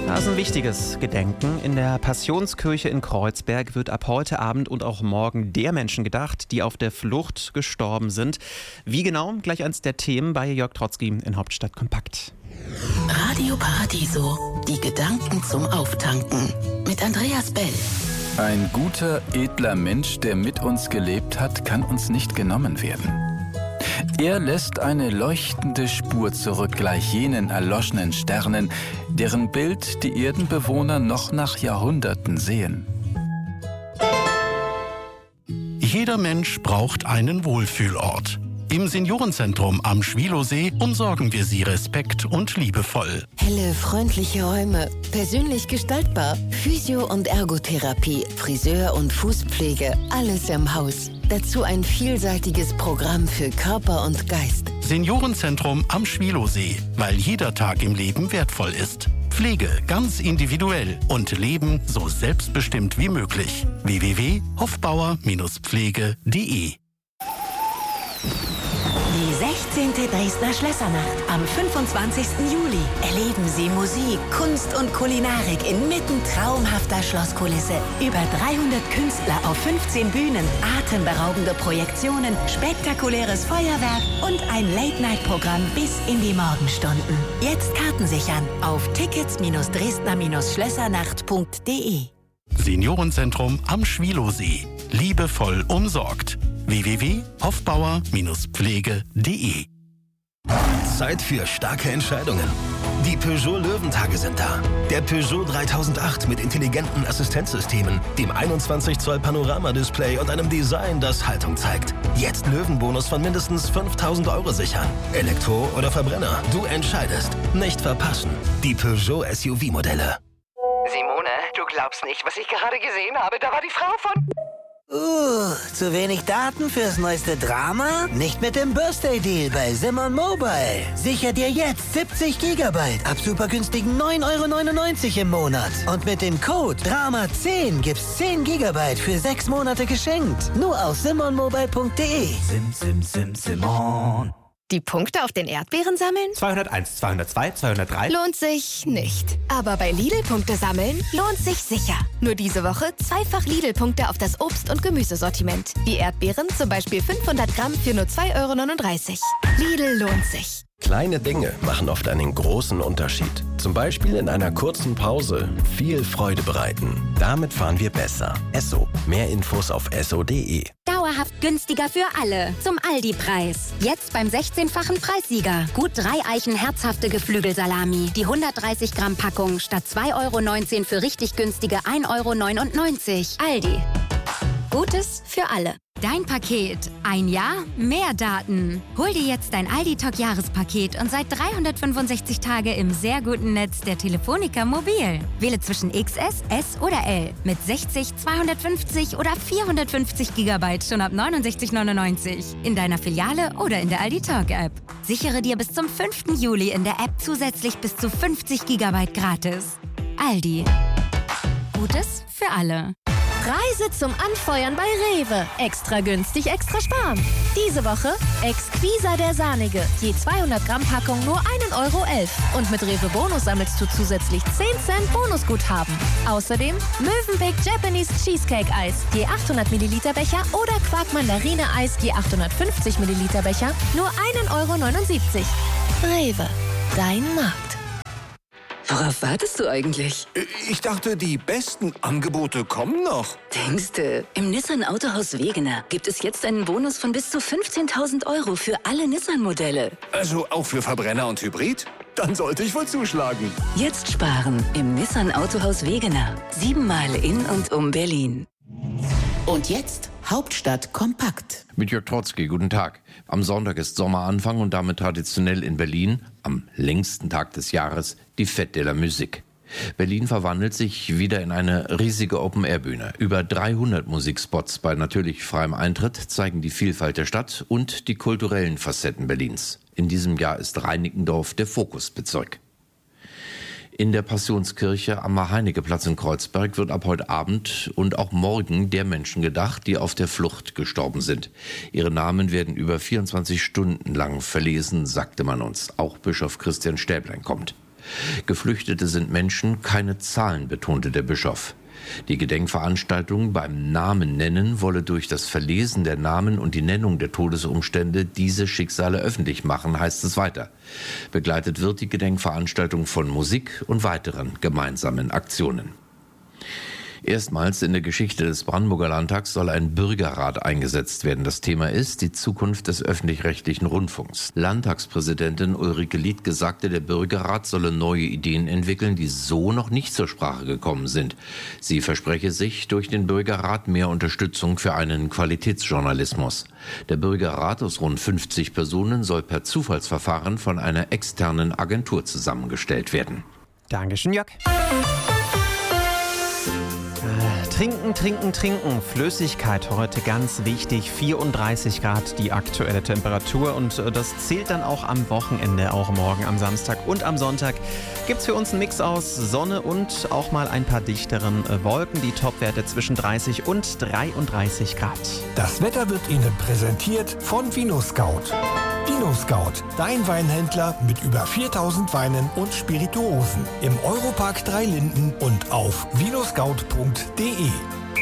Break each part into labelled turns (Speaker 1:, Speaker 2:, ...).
Speaker 1: Das ist ein wichtiges Gedenken. In der Passionskirche in Kreuzberg wird ab heute Abend und auch morgen der Menschen gedacht, die auf der Flucht gestorben sind. Wie genau? Gleich eins der Themen bei Jörg Trotzki in Hauptstadt Kompakt.
Speaker 2: Radio Paradiso, die Gedanken zum Auftanken mit Andreas Bell.
Speaker 3: Ein guter, edler Mensch, der mit uns gelebt hat, kann uns nicht genommen werden. Er lässt eine leuchtende Spur zurück, gleich jenen erloschenen Sternen, deren Bild die Erdenbewohner noch nach Jahrhunderten sehen.
Speaker 4: Jeder Mensch braucht einen Wohlfühlort. Im Seniorenzentrum am Schwilosee umsorgen wir Sie respekt- und liebevoll.
Speaker 2: Helle, freundliche Räume, persönlich gestaltbar, Physio- und Ergotherapie, Friseur- und Fußpflege, alles im Haus. Dazu ein vielseitiges Programm für Körper und Geist.
Speaker 4: Seniorenzentrum am Schwilosee, weil jeder Tag im Leben wertvoll ist. Pflege ganz individuell und Leben so selbstbestimmt wie möglich. www.hofbauer-pflege.de.
Speaker 5: Die 16. Dresdner Schlössernacht am 25. Juli. Erleben Sie Musik, Kunst und Kulinarik inmitten traumhafter Schlosskulisse. Über 300 Künstler auf 15 Bühnen, atemberaubende Projektionen, spektakuläres Feuerwerk und ein Late-Night-Programm bis in die Morgenstunden. Jetzt Karten sichern auf tickets-dresdner-schlössernacht.de.
Speaker 4: Seniorenzentrum am Schwilosee. Liebevoll umsorgt. www.hofbauer-pflege.de.
Speaker 6: Zeit für starke Entscheidungen. Die Peugeot Löwentage sind da. Der Peugeot 3008 mit intelligenten Assistenzsystemen, dem 21 Zoll Panoramadisplay und einem Design, das Haltung zeigt. Jetzt Löwenbonus von mindestens 5.000 € sichern. Elektro oder Verbrenner, du entscheidest. Nicht verpassen. Die Peugeot SUV-Modelle.
Speaker 7: Simone, du glaubst nicht, was ich gerade gesehen habe. Da war die Frau von...
Speaker 8: Zu wenig Daten fürs neueste Drama? Nicht mit dem Birthday-Deal bei Simon Mobile. Sicher dir jetzt 70 GB ab super günstigen 9,99 € im Monat. Und mit dem Code DRAMA10 gibt's 10 GB für 6 Monate geschenkt. Nur auf simonmobile.de.
Speaker 9: Simon.
Speaker 10: Die Punkte auf den Erdbeeren sammeln?
Speaker 1: 201, 202, 203.
Speaker 10: Lohnt sich nicht. Aber bei Lidl-Punkte sammeln lohnt sich sicher. Nur diese Woche zweifach Lidl-Punkte auf das Obst- und Gemüsesortiment. Die Erdbeeren zum Beispiel 500 Gramm für nur 2,39 €. Lidl lohnt sich.
Speaker 6: Kleine Dinge machen oft einen großen Unterschied. Zum Beispiel in einer kurzen Pause viel Freude bereiten. Damit fahren wir besser. Esso. Mehr Infos auf esso.de.
Speaker 11: Dauerhaft günstiger für alle. Zum Aldi-Preis. Jetzt beim 16-fachen Preissieger. Gut 3 Eichen herzhafte Geflügelsalami. Die 130 Gramm Packung statt 2,19 € für richtig günstige 1,99 €. Aldi. Gutes für alle. Dein Paket. Ein Jahr, mehr Daten. Hol dir jetzt dein Aldi-Talk-Jahrespaket und seit 365 Tage im sehr guten Netz der Telefonica Mobil. Wähle zwischen XS, S oder L. Mit 60, 250 oder 450 GB schon ab 69,99 € in deiner Filiale oder in der Aldi-Talk-App. Sichere dir bis zum 5. Juli in der App zusätzlich bis zu 50 GB gratis. Aldi. Gutes für alle.
Speaker 10: Preise zum Anfeuern bei Rewe. Extra günstig, extra sparen. Diese Woche Exquisa der Sahnige. Je 200 Gramm Packung nur 1,11 €. Und mit Rewe Bonus sammelst du zusätzlich 10 Cent Bonusguthaben. Außerdem Mövenpick Japanese Cheesecake Eis. Je 800 Milliliter Becher oder Quark Mandarine Eis. Je 850 Milliliter Becher. Nur 1,79 €. Rewe. Dein Markt.
Speaker 12: Worauf wartest du eigentlich?
Speaker 13: Ich dachte, die besten Angebote kommen noch.
Speaker 12: Denkste, im Nissan Autohaus Wegener gibt es jetzt einen Bonus von bis zu 15.000 € für alle Nissan-Modelle.
Speaker 13: Also auch für Verbrenner und Hybrid? Dann sollte ich wohl zuschlagen.
Speaker 12: Jetzt sparen im Nissan Autohaus Wegener. 7-mal in und um Berlin.
Speaker 2: Und jetzt Hauptstadt kompakt.
Speaker 14: Mit Jörg Trotzki, guten Tag. Am Sonntag ist Sommeranfang und damit traditionell in Berlin, am längsten Tag des Jahres, die Fête de la Musique. Berlin verwandelt sich wieder in eine riesige Open-Air-Bühne. Über 300 Musikspots bei natürlich freiem Eintritt zeigen die Vielfalt der Stadt und die kulturellen Facetten Berlins. In diesem Jahr ist Reinickendorf der Fokusbezirk. In der Passionskirche am Mar-Heinecke-Platz in Kreuzberg wird ab heute Abend und auch morgen der Menschen gedacht, die auf der Flucht gestorben sind. Ihre Namen werden über 24 Stunden lang verlesen, sagte man uns. Auch Bischof Christian Stäblein kommt. Geflüchtete sind Menschen, keine Zahlen, betonte der Bischof. Die Gedenkveranstaltung beim Namen nennen wolle durch das Verlesen der Namen und die Nennung der Todesumstände diese Schicksale öffentlich machen, heißt es weiter. Begleitet wird die Gedenkveranstaltung von Musik und weiteren gemeinsamen Aktionen. Erstmals in der Geschichte des Brandenburger Landtags soll ein Bürgerrat eingesetzt werden. Das Thema ist die Zukunft des öffentlich-rechtlichen Rundfunks. Landtagspräsidentin Ulrike Liedtke sagte, der Bürgerrat solle neue Ideen entwickeln, die so noch nicht zur Sprache gekommen sind. Sie verspreche sich durch den Bürgerrat mehr Unterstützung für einen Qualitätsjournalismus. Der Bürgerrat aus rund 50 Personen soll per Zufallsverfahren von einer externen Agentur zusammengestellt werden.
Speaker 1: Dankeschön, Jörg. Trinken, trinken, trinken. Flüssigkeit heute ganz wichtig. 34 Grad die aktuelle Temperatur und das zählt dann auch am Wochenende, auch morgen am Samstag und am Sonntag gibt's für uns einen Mix aus Sonne und auch mal ein paar dichteren Wolken. Die Topwerte zwischen 30 und 33 Grad.
Speaker 15: Das Wetter wird Ihnen präsentiert von VinoScout. VinoScout, dein Weinhändler mit über 4000 Weinen und Spirituosen. Im Europark 3 Linden und auf vinoscout.de.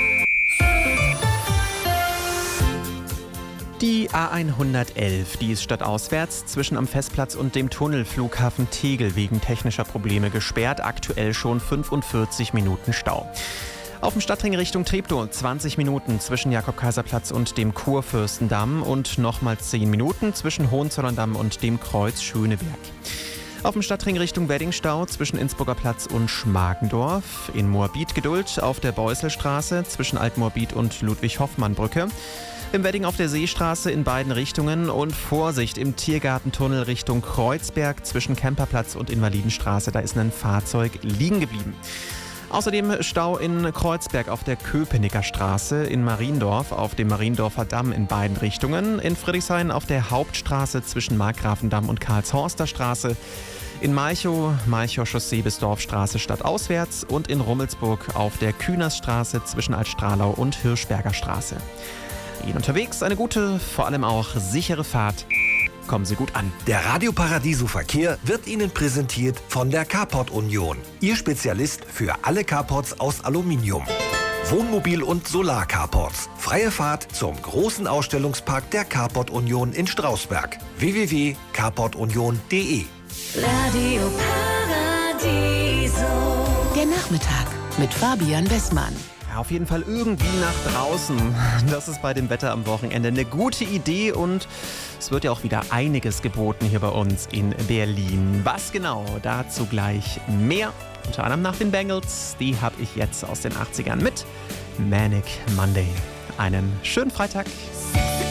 Speaker 1: Die A111, die ist stadtauswärts zwischen am Festplatz und dem Tunnelflughafen Tegel wegen technischer Probleme gesperrt. Aktuell schon 45 Minuten Stau. Auf dem Stadtring Richtung Treptow 20 Minuten zwischen Jakob-Kaiser-Platz und dem Kurfürstendamm und nochmal 10 Minuten zwischen Hohenzollern-Damm und dem Kreuz Schöneberg. Auf dem Stadtring Richtung Weddingstau zwischen Innsbrucker Platz und Schmargendorf. In Moabit Geduld auf der Beusselstraße zwischen Altmoabit und Ludwig-Hoffmann-Brücke. Im Wedding auf der Seestraße in beiden Richtungen und Vorsicht im Tiergartentunnel Richtung Kreuzberg zwischen Kemperplatz und Invalidenstraße. Da ist ein Fahrzeug liegen geblieben. Außerdem Stau in Kreuzberg auf der Köpenicker Straße, in Mariendorf auf dem Mariendorfer Damm in beiden Richtungen, in Friedrichshain auf der Hauptstraße zwischen Markgrafendamm und Karlshorster Straße, in Malchow Chaussee bis Dorfstraße stadtauswärts und in Rummelsburg auf der Kühnersstraße zwischen Altstrahlau und Hirschberger Straße. Ihnen unterwegs eine gute, vor allem auch sichere Fahrt. Kommen Sie gut an.
Speaker 16: Der Radio Paradiso Verkehr wird Ihnen präsentiert von der Carport Union. Ihr Spezialist für alle Carports aus Aluminium. Wohnmobil- und Solar-Carports. Freie Fahrt zum großen Ausstellungspark der Carport Union in Strausberg. www.carportunion.de.
Speaker 5: Radio Paradiso.
Speaker 2: Der Nachmittag mit Fabian Westmann.
Speaker 1: Auf jeden Fall irgendwie nach draußen. Das ist bei dem Wetter am Wochenende eine gute Idee und es wird ja auch wieder einiges geboten hier bei uns in Berlin. Was genau? Dazu gleich mehr. Unter anderem nach den Bangles. Die habe ich jetzt aus den 80ern mit Manic Monday. Einen schönen Freitag.